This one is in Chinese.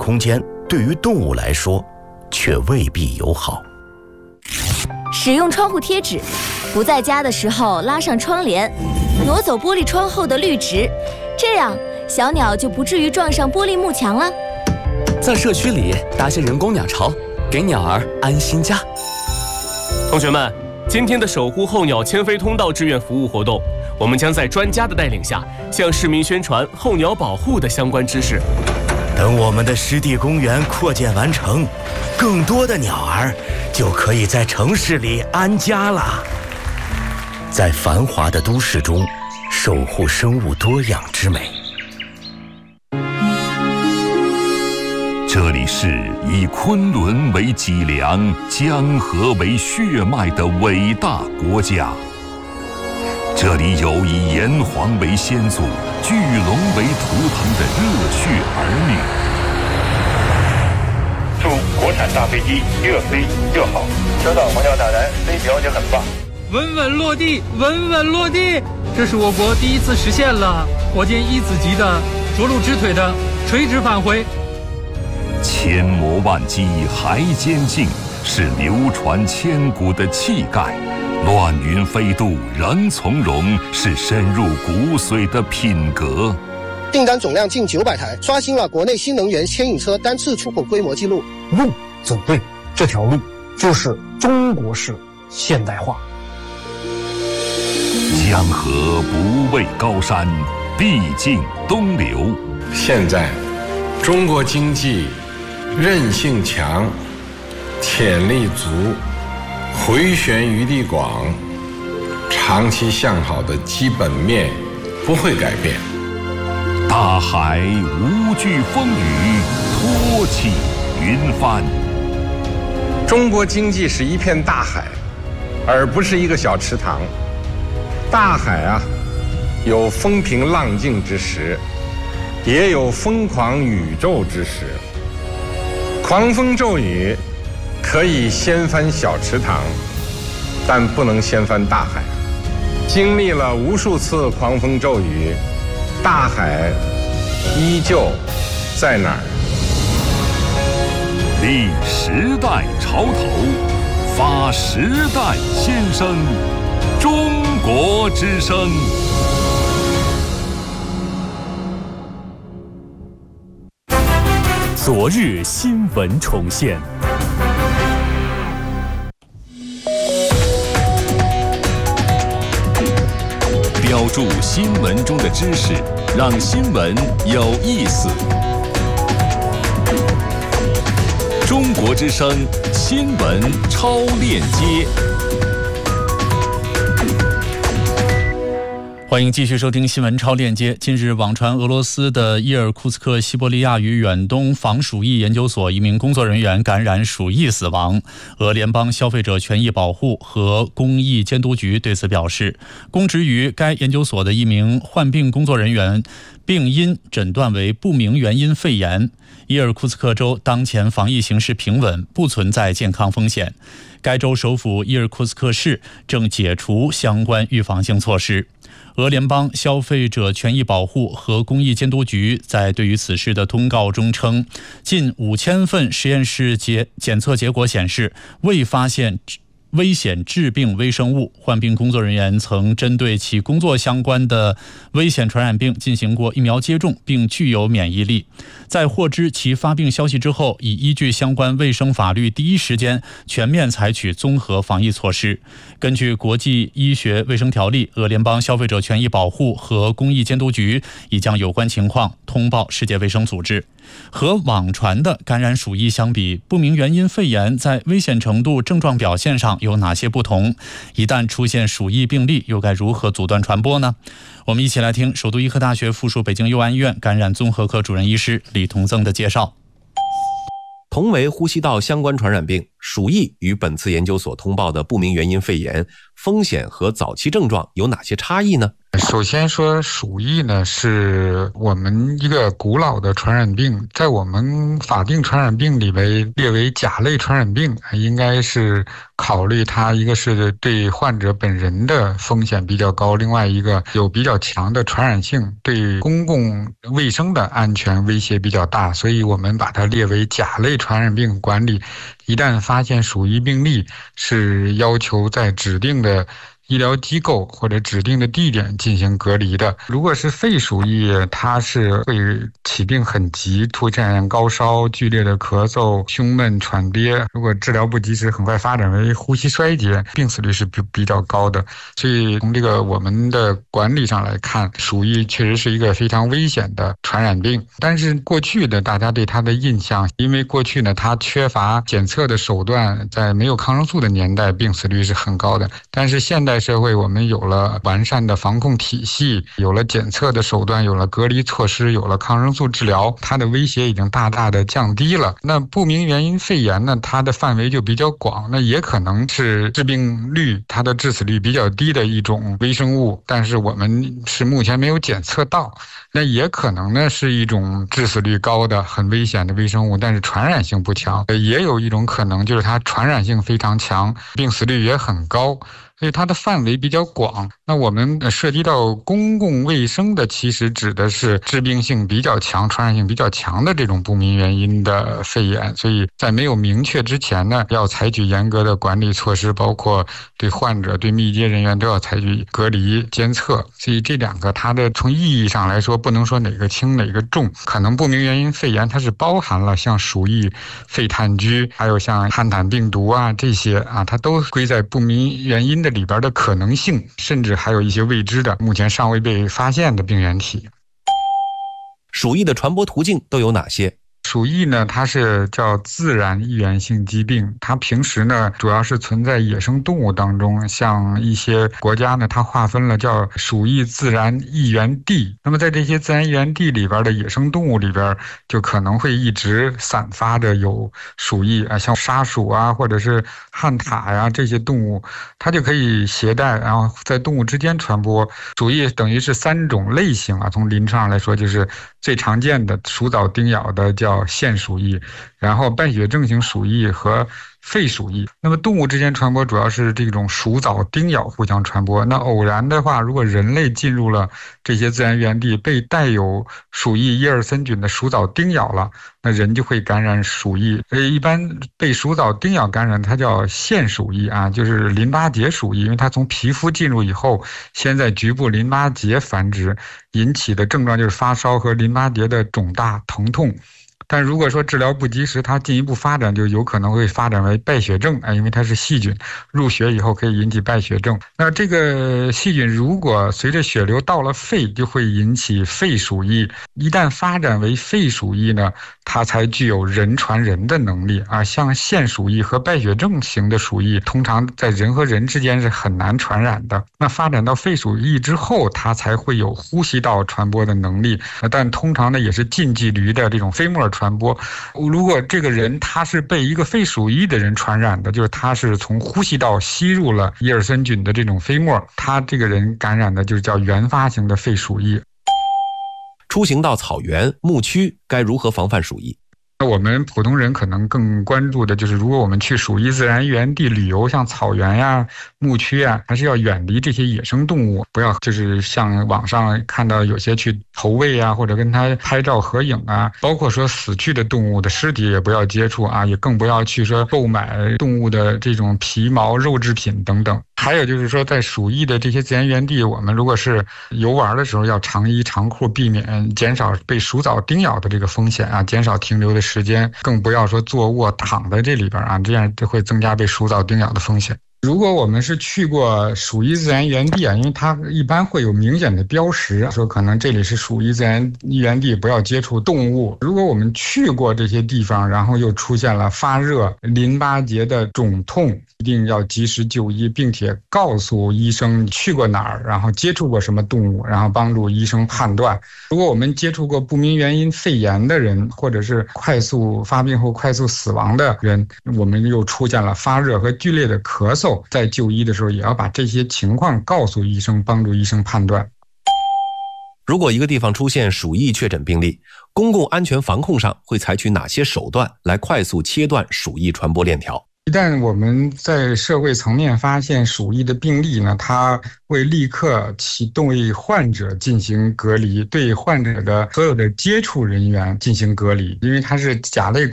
空间对于动物来说却未必友好。 使用窗户贴纸，不在家的时候拉上窗帘，挪走玻璃窗后的绿植，这样小鸟就不至于撞上玻璃幕墙了。 在社区里搭些人工鸟巢，给鸟儿安心家。 同学们，今天的守护候鸟迁飞通道志愿服务活动，我们将在专家的带领下，向市民宣传候鸟保护的相关知识。 等我们的湿地公园扩建完成，更多的鸟儿就可以在城市里安家了。在繁华的都市中，守护生物多样之美。 这里是以昆仑为脊梁、江河为血脉的伟大国家。这里有以炎黄为先祖、巨龙为图腾的热血儿女。 祝国产大飞机越飞越好！收到，黄教塔台，飞行要求很棒。 稳稳落地，稳稳落地，这是我国第一次实现了火箭1子级的着陆直腿的垂直返回。 千磨万击还坚劲，是流传千古的气概。乱云飞渡仍从容，是深入骨髓的品格。 订单总量近900台，刷新了国内新能源牵引车单次出口规模记录。 路走对，这条路就是中国式现代化。 江河不畏高山，必尽东流。 现在，中国经济韧性强，潜力足，回旋余地广，长期向好的基本面不会改变。 大海无惧风雨，托起云帆。 中国经济是一片大海，而不是一个小池塘。大海啊，有风平浪静之时，也有疯狂宇宙之时。狂风骤雨可以掀翻小池塘，但不能掀翻大海。经历了无数次狂风骤雨，大海依旧在哪儿？ 立时代潮头，发时代先声，中国之声。 昨日新闻重现。 标注新闻中的知识，让新闻有意思。中国之声新闻超链接。 欢迎继续收听新闻超链接。近日，网传俄罗斯的伊尔库茨克西伯利亚与远东防鼠疫研究所一名工作人员感染鼠疫死亡。俄联邦消费者权益保护和公益监督局对此表示，供职于该研究所的一名患病工作人员病因诊断为不明原因肺炎。伊尔库茨克州当前防疫形势平稳，不存在健康风险。该州首府伊尔库茨克市正解除相关预防性措施。俄联邦消费者权益保护和公益监督局在对于此事的通告中称，近5000份实验室检测结果显示，未发现危险致病微生物。患病工作人员曾针对其工作相关的危险传染病进行过疫苗接种，并具有免疫力。在获知其发病消息之后，已依据相关卫生法律第一时间全面采取综合防疫措施。根据国际医学卫生条例，俄联邦消费者权益保护和公益监督局已将有关情况通报世界卫生组织。和网传的感染鼠疫相比，不明原因肺炎在危险程度、症状表现上有哪些不同？一旦出现鼠疫病例，又该如何阻断传播呢？我们一起来听首都医科大学附属北京佑安医院感染综合科主任医师李同增的介绍。 同为呼吸道相关传染病， 鼠疫与本次研究所通报的不明原因肺炎风险和早期症状有哪些差异呢？ 首先说，鼠疫呢是我们一个古老的传染病，在我们法定传染病里列为甲类传染病，应该是考虑它一个是对患者本人的风险比较高，另外一个有比较强的传染性，对公共卫生的安全威胁比较大，所以我们把它列为甲类传染病管理。一旦发现鼠疫病例，是要求在指定的医疗机构或者指定的地点进行隔离的。如果是肺鼠疫，它是会起病很急，出现高烧、剧烈的咳嗽、胸闷、喘憋，如果治疗不及时，很快发展为呼吸衰竭，病死率是比较高的。所以从这个我们的管理上来看，鼠疫确实是一个非常危险的传染病。但是过去的大家对它的印象，因为过去呢它缺乏检测的手段，在没有抗生素的年代，病死率是很高的。但是现代社会我们有了完善的防控体系，有了检测的手段，有了隔离措施，有了抗生素治疗，它的威胁已经大大的降低了。那不明原因肺炎呢，它的范围就比较广，那也可能是致病率它的致死率比较低的一种微生物，但是我们是目前没有检测到。那也可能呢是一种致死率高的很危险的微生物，但是传染性不强。也有一种可能就是它传染性非常强，病死率也很高，所以它的范围比较广。那我们涉及到公共卫生的，其实指的是致病性比较强、传染性比较强的这种不明原因的肺炎。所以在没有明确之前呢，要采取严格的管理措施，包括对患者、对密接人员都要采取隔离监测。所以这两个它的从意义上来说，不能说哪个轻哪个重。可能不明原因肺炎它是包含了像鼠疫、肺炭疽，还有像汉坦病毒啊这些啊，它都归在不明原因的里边的可能性，甚至还有一些未知的目前尚未被发现的病原体。 鼠疫的传播途径都有哪些？ 鼠疫呢，它是叫自然易源性疾病，它平时呢主要是存在野生动物当中，像一些国家呢，它划分了叫鼠疫自然易源地。那么在这些自然易源地里边的野生动物里边，就可能会一直散发着有鼠疫啊，像沙鼠啊，或者是旱獭呀这些动物，它就可以携带，然后在动物之间传播。鼠疫等于是3种类型啊，从临床上来说，就是最常见的鼠藻叮咬的叫腺鼠疫，然后败血症型鼠疫和肺鼠疫。那么动物之间传播主要是这种鼠藻叮咬互相传播。那偶然的话，如果人类进入了这些自然源地，被带有鼠疫耶尔森菌的鼠藻叮咬了，那人就会感染鼠疫。一般被鼠藻叮咬感染，它叫腺鼠疫啊，就是淋巴结鼠疫，因为它从皮肤进入以后，先在局部淋巴结繁殖，引起的症状就是发烧和淋巴结的肿大疼痛。但如果说治疗不及时，它进一步发展就有可能会发展为败血症啊，因为它是细菌入血以后可以引起败血症。那这个细菌如果随着血流到了肺，就会引起肺鼠疫。一旦发展为肺鼠疫呢，它才具有人传人的能力啊。像腺鼠疫和败血症型的鼠疫，通常在人和人之间是很难传染的。那发展到肺鼠疫之后，它才会有呼吸道传播的能力，但通常呢也是近距离的这种飞沫传播。如果这个人他是被一个肺鼠疫的人传染的，就是他是从呼吸道吸入了耶尔森菌的这种飞沫，他这个人感染的就是叫原发型的肺鼠疫。 出行到草原、牧区该如何防范鼠疫？ 我们普通人可能更关注的就是，如果我们去鼠疫自然源地旅游，像草原呀、牧区呀，还是要远离这些野生动物，不要就是像网上看到有些去投喂啊，或者跟它拍照合影啊，包括说死去的动物的尸体也不要接触啊，也更不要去说购买动物的这种皮毛、肉制品等等。还有就是说，在鼠疫的这些自然源地，我们如果是游玩的时候，要长衣长裤，避免减少被鼠藻叮咬的这个风险啊，减少停留的时间，更不要说坐卧躺在这里边啊，这样就会增加被鼠藻叮咬的风险。 如果我们是去过鼠疫自然源地啊，因为它一般会有明显的标识，说可能这里是鼠疫自然源地，不要接触动物。如果我们去过这些地方，然后又出现了发热、淋巴结的肿痛，一定要及时就医，并且告诉医生你去过哪儿，然后接触过什么动物，然后帮助医生判断。如果我们接触过不明原因肺炎的人，或者是快速发病后快速死亡的人，我们又出现了发热和剧烈的咳嗽，在就医的时候也要把这些情况告诉医生，帮助医生判断。 如果一个地方出现鼠疫确诊病例，公共安全防控上会采取哪些手段来快速切断鼠疫传播链条？ 一旦我们在社会层面发现鼠疫的病例呢，它会立刻启动对患者进行隔离，对患者的所有的接触人员进行隔离，因为它是甲类